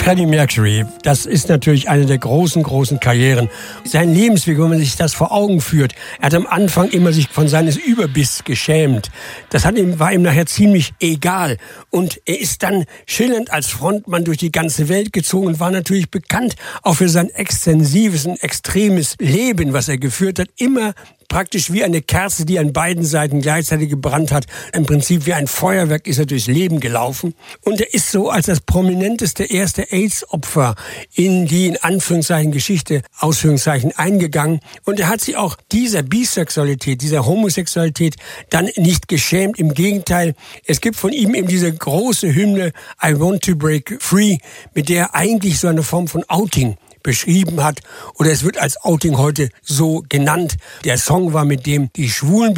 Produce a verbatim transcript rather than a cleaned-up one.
Freddie Mercury, das ist natürlich eine der großen, großen Karrieren. Sein Lebensweg, wenn man sich das vor Augen führt, er hat am Anfang immer sich von seines Überbiss geschämt. Das hat ihm, war ihm nachher ziemlich egal. Und er ist dann schillernd als Frontmann durch die ganze Welt gezogen und war natürlich bekannt auch für sein extensives und extremes Leben, was er geführt hat. Immer praktisch wie eine Kerze, die an beiden Seiten gleichzeitig gebrannt hat. Im Prinzip wie ein Feuerwerk ist er durchs Leben gelaufen. Und er ist so als das prominenteste erste AIDS-Opfer in die, in Anführungszeichen, Geschichte, Ausführungszeichen, eingegangen. Und er hat sich auch dieser Bisexualität, dieser Homosexualität dann nicht geschämt. Im Gegenteil, es gibt von ihm eben diese große Hymne I Want to Break Free, mit der er eigentlich so eine Form von Outing beschrieben hat, oder es wird als Outing heute so genannt. Der Song war, mit dem die Schwulen